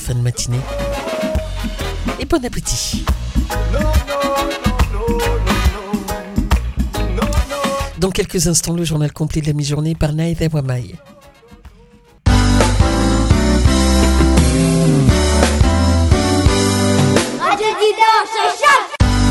fin de matinée. Et bon appétit. Dans quelques instants, le journal complet de la mi-journée par Naïda Wamaï. Radio Dimanche Choc.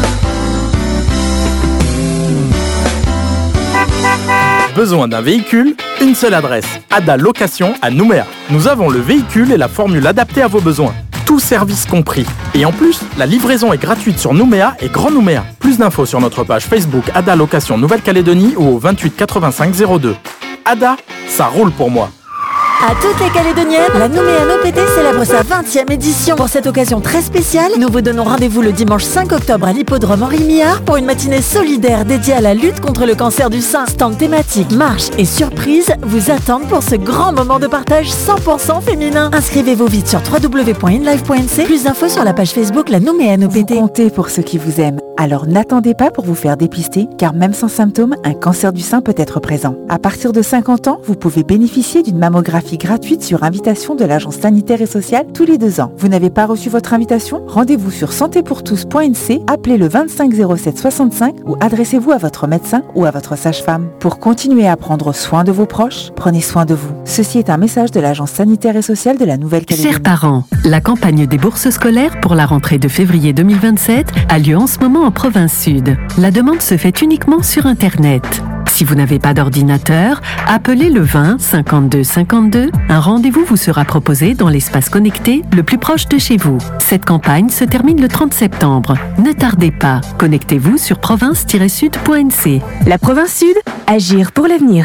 Besoin d'un véhicule? Une seule adresse, Ada Location à Nouméa. Nous avons le véhicule et la formule adaptée à vos besoins. Tout service compris. Et en plus, la livraison est gratuite sur Nouméa et Grand Nouméa. Plus d'infos sur notre page Facebook Ada Location Nouvelle-Calédonie ou au 28 85 02. Ada, ça roule pour moi. À toutes les Calédoniennes, la Nouméa NOPT célèbre sa 20e édition. Pour cette occasion très spéciale, nous vous donnons rendez-vous le dimanche 5 octobre à l'hippodrome Henri Millard pour une matinée solidaire dédiée à la lutte contre le cancer du sein. Stand thématique, marche et surprise vous attendent pour ce grand moment de partage 100% féminin. Inscrivez-vous vite sur www.inlife.nc. Plus d'infos sur la page Facebook La Nouméa NOPT. Vous comptez pour ceux qui vous aiment. Alors n'attendez pas pour vous faire dépister, car même sans symptômes, un cancer du sein peut être présent. À partir de 50 ans, vous pouvez bénéficier d'une mammographie gratuite sur invitation de l'Agence sanitaire et sociale tous les 2 ans. Vous n'avez pas reçu votre invitation? Rendez-vous sur santépourtous.nc, appelez le 25 07 65 ou adressez-vous à votre médecin ou à votre sage-femme. Pour continuer à prendre soin de vos proches, prenez soin de vous. Ceci est un message de l'Agence sanitaire et sociale de la Nouvelle-Calédonie. Chers parents, la campagne des bourses scolaires pour la rentrée de février 2027 a lieu en ce moment en province sud. La demande se fait uniquement sur Internet. Si vous n'avez pas d'ordinateur, appelez le 20 52 52. Un rendez-vous vous sera proposé dans l'espace connecté le plus proche de chez vous. Cette campagne se termine le 30 septembre. Ne tardez pas. Connectez-vous sur province-sud.nc. La province sud, agir pour l'avenir.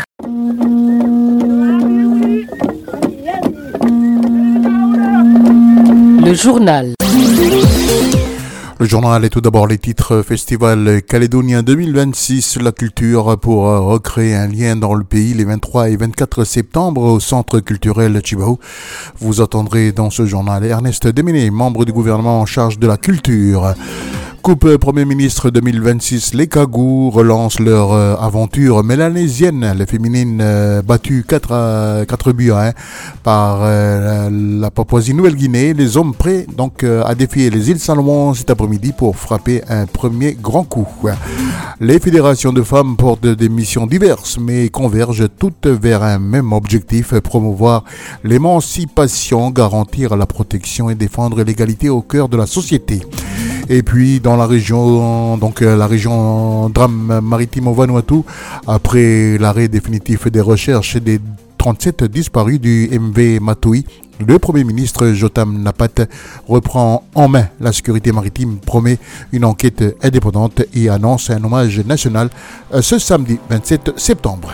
Le journal. Le journal est tout d'abord les titres Festival Calédonien 2026, la culture pour recréer un lien dans le pays les 23 et 24 septembre au Centre culturel Chibao. Vous entendrez dans ce journal Ernest Déméné, membre du gouvernement en charge de la culture. Coupe Premier ministre 2026, les Kagous relancent leur aventure mélanésienne. Les féminines battues 4 buts à 1 par la Papouasie-Nouvelle-Guinée. Les hommes prêts donc à défier les îles Salomon cet après-midi pour frapper un premier grand coup. Les fédérations de femmes portent des missions diverses mais convergent toutes vers un même objectif, promouvoir l'émancipation, garantir la protection et défendre l'égalité au cœur de la société. Et puis dans la région drame maritime au Vanuatu, après l'arrêt définitif des recherches des 37 disparus du MV Matui, le Premier ministre Jotam Napat reprend en main la sécurité maritime, promet une enquête indépendante et annonce un hommage national ce samedi 27 septembre.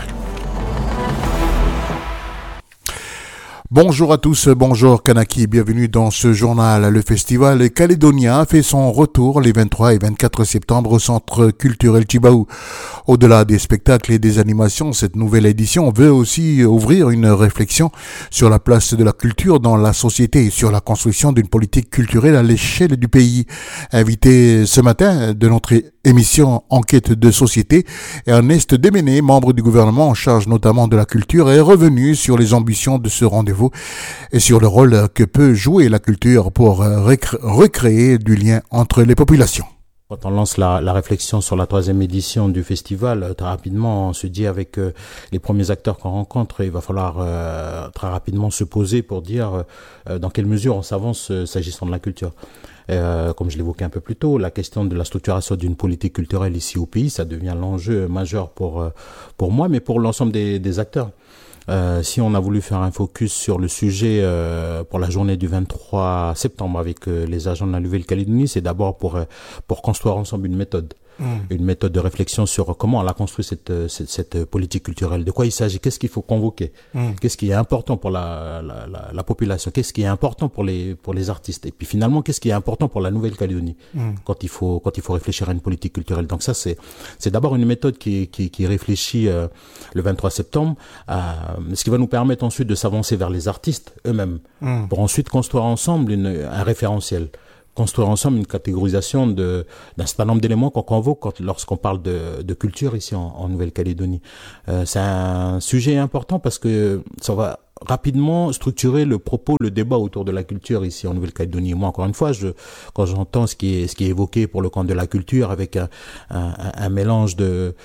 Bonjour à tous, bonjour Kanaki, bienvenue dans ce journal. Le festival calédonien fait son retour les 23 et 24 septembre au Centre culturel Chibao. Au-delà des spectacles et des animations, cette nouvelle édition veut aussi ouvrir une réflexion sur la place de la culture dans la société et sur la construction d'une politique culturelle à l'échelle du pays. Invité ce matin de notre émission Enquête de société, Ernest Déméné, membre du gouvernement en charge notamment de la culture, est revenu sur les ambitions de ce rendez-vous et sur le rôle que peut jouer la culture pour recréer du lien entre les populations. Quand on lance la réflexion sur la 3e édition du festival, très rapidement, on se dit avec les premiers acteurs qu'on rencontre, il va falloir très rapidement se poser pour dire dans quelle mesure on s'avance s'agissant de la culture. Comme je l'évoquais un peu plus tôt, la question de la structuration d'une politique culturelle ici au pays, ça devient l'enjeu majeur pour moi, mais pour l'ensemble des acteurs. Si on a voulu faire un focus sur le sujet pour la journée du 23 septembre avec les agents de la Nouvelle-Calédonie, c'est d'abord pour construire ensemble une méthode. Une méthode de réflexion sur comment on a construit cette politique culturelle. De quoi il s'agit? Qu'est-ce qu'il faut convoquer? Qu'est-ce qui est important pour la population? Qu'est-ce qui est important pour les artistes? Et puis finalement, qu'est-ce qui est important pour la Nouvelle-Calédonie quand il faut réfléchir à une politique culturelle? Donc ça, c'est d'abord une méthode qui réfléchit le 23 septembre, ce qui va nous permettre ensuite de s'avancer vers les artistes eux-mêmes pour ensuite construire ensemble un référentiel. Construire ensemble une catégorisation d'un certain nombre d'éléments qu'on convoque lorsqu'on parle de culture ici en Nouvelle-Calédonie. C'est un sujet important parce que ça va rapidement structurer le propos, le débat autour de la culture ici en Nouvelle-Calédonie. Moi, encore une fois, quand j'entends ce qui est évoqué pour le camp de la culture avec un mélange de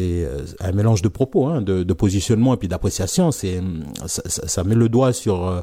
propos, hein, de positionnement et puis d'appréciation, ça met le doigt sur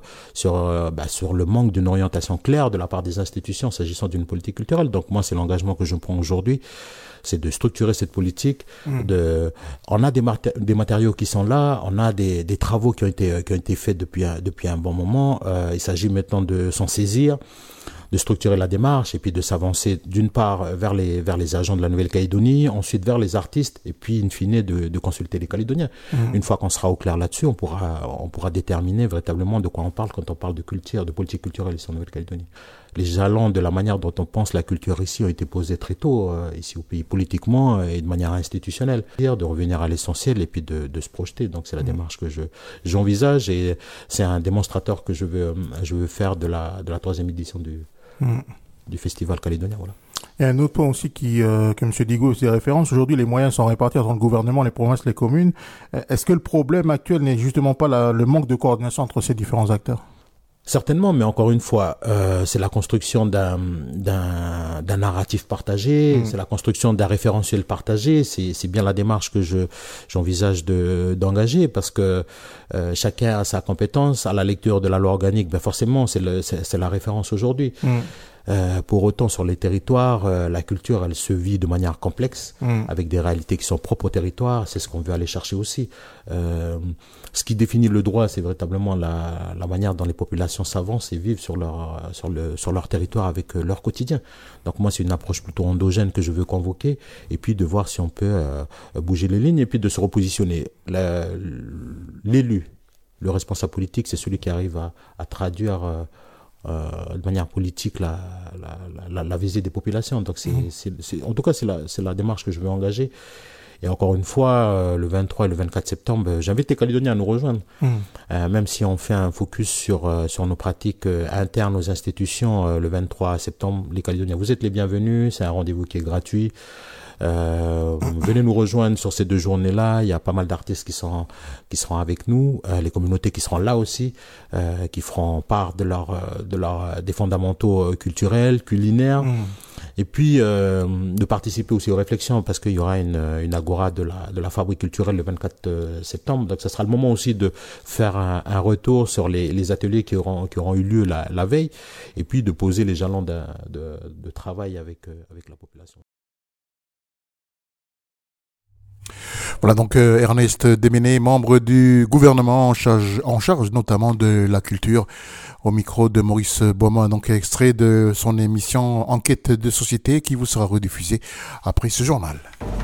le manque d'une orientation claire de la part des institutions s'agissant d'une politique culturelle. Donc moi, c'est l'engagement que je prends aujourd'hui, c'est de structurer cette politique. On a des matériaux qui sont là, on a des travaux qui ont été faits depuis un bon moment. Il s'agit maintenant de s'en saisir, de structurer la démarche et puis de s'avancer d'une part vers les agents de la Nouvelle-Calédonie, ensuite vers les artistes et puis in fine de consulter les Calédoniens. Une fois qu'on sera au clair là-dessus, on pourra déterminer véritablement de quoi on parle quand on parle de culture, de politique culturelle ici en Nouvelle-Calédonie. Les jalons de la manière dont on pense la culture ici ont été posés très tôt ici au pays, politiquement et de manière institutionnelle. De revenir à l'essentiel et puis de se projeter. Donc c'est la démarche que j'envisage et c'est un démonstrateur que je veux faire de la troisième édition du festival calédonien. Voilà. Il y a un autre point aussi que M. Digo faisait référence. Aujourd'hui, les moyens sont répartis entre le gouvernement, les provinces, les communes. Est-ce que le problème actuel n'est justement pas le manque de coordination entre ces différents acteurs ? Certainement, mais encore une fois, c'est la construction d'un narratif partagé, c'est la construction d'un référentiel partagé. C'est bien la démarche que j'envisage d'engager, parce que chacun a sa compétence. À la lecture de la loi organique, ben forcément, c'est la référence aujourd'hui. Pour autant, sur les territoires, la culture, elle se vit de manière complexe, avec des réalités qui sont propres au territoire. C'est ce qu'on veut aller chercher aussi. Ce qui définit le droit, c'est véritablement la manière dont les populations s'avancent et vivent sur leur territoire avec leur quotidien. Donc moi, c'est une approche plutôt endogène que je veux convoquer, et puis de voir si on peut bouger les lignes, et puis de se repositionner. L'élu, le responsable politique, c'est celui qui arrive à traduire de manière politique la visée des populations. Donc en tout cas c'est la démarche que je veux engager. Et encore une fois, le 23 et le 24 septembre, j'invite les Calédoniens à nous rejoindre. Même si on fait un focus sur nos pratiques internes aux institutions, le 23 septembre, les Calédoniens, vous êtes les bienvenus. C'est un rendez-vous qui est gratuit. Venez nous rejoindre sur ces 2 journées-là. Il y a pas mal d'artistes qui seront avec nous, les communautés qui seront là aussi, qui feront part des fondamentaux culturels, culinaires, et puis de participer aussi aux réflexions, parce qu'il y aura une agora de la fabrique culturelle le 24 septembre. Donc ça sera le moment aussi de faire un retour sur les ateliers qui auront eu lieu la veille, et puis de poser les jalons de travail avec la population. Voilà donc Ernest Déméné, membre du gouvernement en charge notamment de la culture, au micro de Maurice Boismont, donc extrait de son émission Enquête de société qui vous sera rediffusée après ce journal.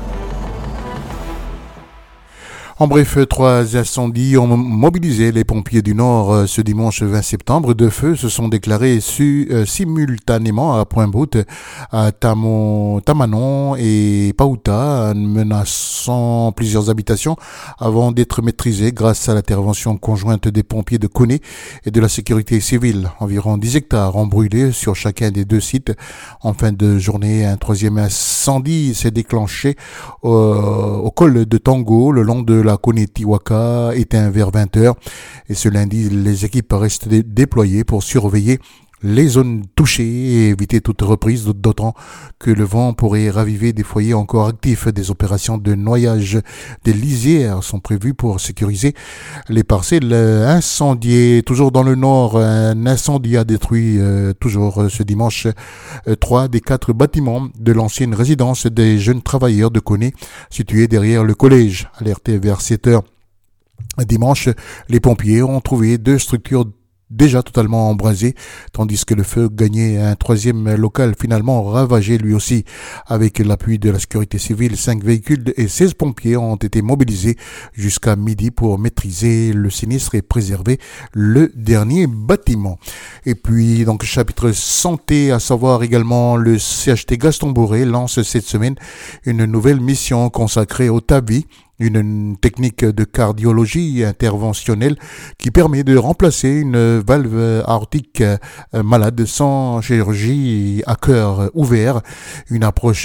En bref, 3 incendies ont mobilisé les pompiers du Nord ce dimanche 20 septembre. 2 feux se sont déclarés simultanément à Pointe-Boute, à Tamanon et Pauta, menaçant plusieurs habitations avant d'être maîtrisés grâce à l'intervention conjointe des pompiers de Koné et de la sécurité civile. Environ 10 hectares ont brûlé sur chacun des 2 sites. En fin de journée, un 3e incendie s'est déclenché au col de Tango, le long de la Koné-Tiwaka, éteint vers 20h. Et ce lundi, les équipes restent déployées pour surveiller les zones touchées et éviter toute reprise, d'autant que le vent pourrait raviver des foyers encore actifs. Des opérations de noyage des lisières sont prévues pour sécuriser les parcelles incendiées. Toujours dans le Nord, un incendie a détruit toujours ce dimanche 3 des 4 bâtiments de l'ancienne résidence des jeunes travailleurs de Koné, située derrière le collège. Alertés vers 7h dimanche, les pompiers ont trouvé 2 structures déjà totalement embrasé, tandis que le feu gagnait un 3e local finalement ravagé lui aussi. Avec l'appui de la sécurité civile, 5 véhicules et 16 pompiers ont été mobilisés jusqu'à midi pour maîtriser le sinistre et préserver le dernier bâtiment. Et puis, donc, chapitre santé, à savoir également le CHT Gaston Boré lance cette semaine une nouvelle mission consacrée au TAVI, une technique de cardiologie interventionnelle qui permet de remplacer une valve aortique malade sans chirurgie à cœur ouvert. Une approche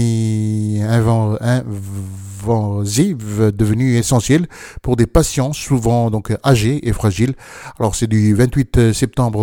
invasive devenue essentielle pour des patients souvent donc âgés et fragiles. Alors c'est du 28 septembre